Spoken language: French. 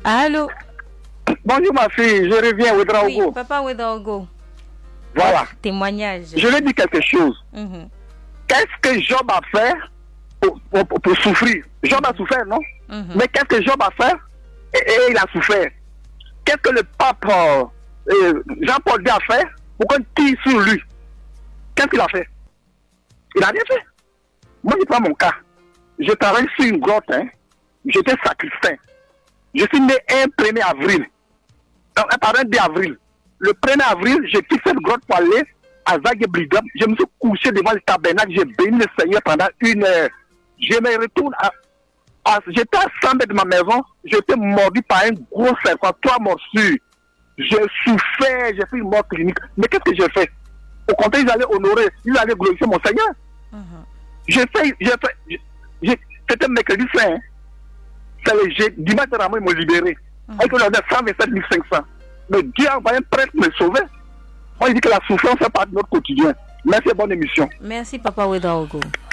Allô? Bonjour ma fille, je reviens Ouedraogo. Oui, papa Ouedraogo. Voilà. Témoignage. Je vais dire quelque chose. Qu'est-ce que Job a fait pour souffrir? Job a souffert, non? Mais qu'est-ce que Job a fait? Et il a souffert. Qu'est-ce que le pape Jean-Paul II a fait pour qu'on tire sur lui? Qu'est-ce qu'il a fait? Il n'a rien fait. Moi, je prends mon cas. Je travaille sur une grotte. J'étais sacristain. Je suis né un 1er avril. Pardon, 2 avril. Le 1er avril, j'ai quitté cette grotte pour aller à Zague-Brigam. Je me suis couché devant le tabernacle. J'ai béni le Seigneur pendant 1 heure. Je me retourne j'étais à 100 mètres de ma maison. J'étais mordu par un gros serpent, 3 morsures. J'ai souffert, j'ai fait une mort clinique. Mais qu'est-ce que j'ai fait? Au contraire, ils allaient honorer, ils allaient glorifier mon Seigneur. C'était mercredi saint. C'est le dimanche de Ramadan, ils m'ont libéré. Avec le 127 500. Mais Dieu a envoyé un prêtre me sauver. Moi, je dis que la souffrance fait partie de notre quotidien. Merci, bonne émission. Merci, papa Ouedraogo.